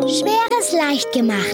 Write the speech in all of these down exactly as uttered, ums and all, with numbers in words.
Schweres leicht gemacht.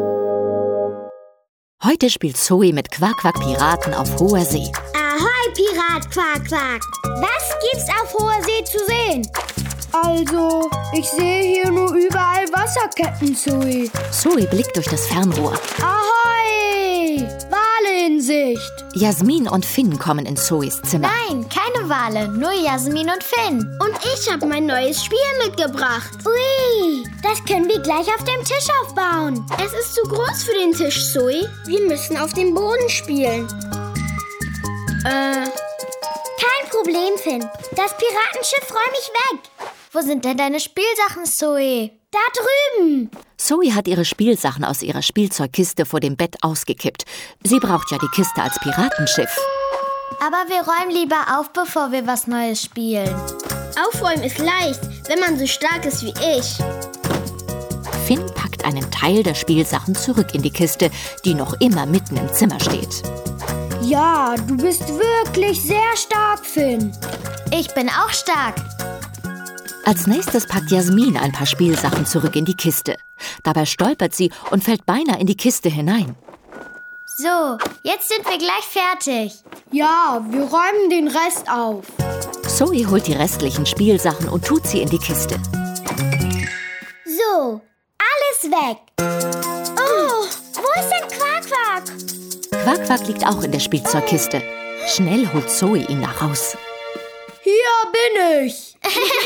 Heute spielt Zoe mit Quack-Quack-Piraten auf hoher See. Ahoi, Pirat Quack-Quack. Was gibt's auf hoher See zu sehen? Also, ich sehe hier nur überall Wasserketten, Zoe. Zoe blickt durch das Fernrohr. Ahoi! Wale in Sicht. Jasmin und Finn kommen in Zoes Zimmer. Nein, keine Wale, nur Jasmin und Finn. Und ich habe mein neues Spiel mitgebracht. Ui, das können wir gleich auf dem Tisch aufbauen. Es ist zu groß für den Tisch, Zoe. Wir müssen auf dem Boden spielen. Äh, kein Problem, Finn. Das Piratenschiff räume ich weg. Wo sind denn deine Spielsachen, Zoe? Da drüben. Zoe hat ihre Spielsachen aus ihrer Spielzeugkiste vor dem Bett ausgekippt. Sie braucht ja die Kiste als Piratenschiff. Aber wir räumen lieber auf, bevor wir was Neues spielen. Aufräumen ist leicht, wenn man so stark ist wie ich. Finn packt einen Teil der Spielsachen zurück in die Kiste, die noch immer mitten im Zimmer steht. Ja, du bist wirklich sehr stark, Finn. Ich bin auch stark. Als nächstes packt Jasmin ein paar Spielsachen zurück in die Kiste. Dabei stolpert sie und fällt beinahe in die Kiste hinein. So, jetzt sind wir gleich fertig. Ja, wir räumen den Rest auf. Zoe holt die restlichen Spielsachen und tut sie in die Kiste. So, alles weg. Oh, wo ist denn Quack-Quack? Quack-Quack liegt auch in der Spielzeugkiste. Schnell holt Zoe ihn nach Haus. Hier bin ich.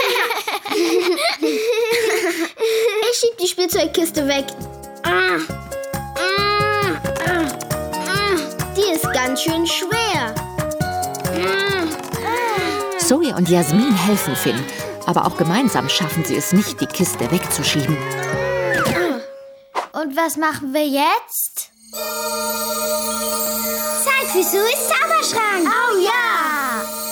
Ich schieb die Spielzeugkiste weg. Ah, ah, ah, ah. Die ist ganz schön schwer. Ah, ah. Zoe und Jasmin helfen Finn, aber auch gemeinsam schaffen sie es nicht, die Kiste wegzuschieben. Und was machen wir jetzt? Zeit für Zoes Zauberschrank. Oh